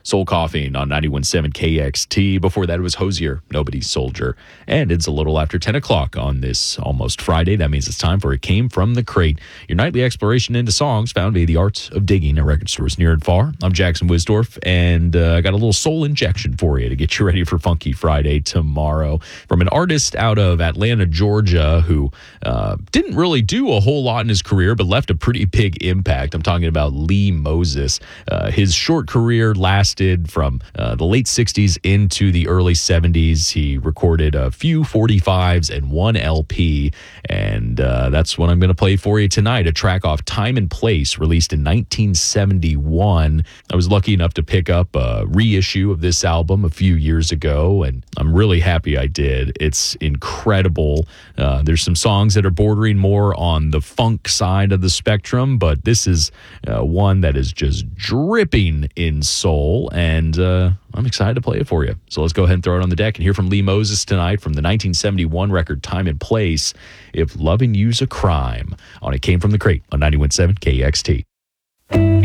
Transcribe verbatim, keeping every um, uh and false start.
Soul Coughing on ninety-one point seven K X T. Before that, it was Hosier, Nobody's Soldier. And it's a little after ten o'clock on this almost Friday. That means it's time for It Came From the Crate, your nightly exploration into songs found via the arts of digging at record stores near and far. I'm Jackson Wisdorf, and uh, I got a little soul injection for you to get you ready for Funky Friday tomorrow from an artist out of Atlanta, Georgia, who uh, didn't really do a whole lot in his career, but left a pretty big impact. I'm talking about Lee Moses. Uh, his short career lasted from uh, the late sixties into the early seventies. He recorded a few forty-fives and one L P, and uh, that's what I'm going to play for you tonight, a track off Time and Place, released in nineteen seventy-one. I was lucky enough to pick up a reissue of this album a few years ago, and I'm really happy I did. It's incredible. Uh, there's some songs that are bordering more on the funk side of the spectrum, but this is uh, one that is just dripping in soul, and uh, I'm excited to play it for you. So let's go ahead and throw it on the deck and hear from Lee Moses tonight from the nineteen seventy-one record Time and Place, If Loving You's a Crime, on It Came From the Crate on ninety-one point seven K X T.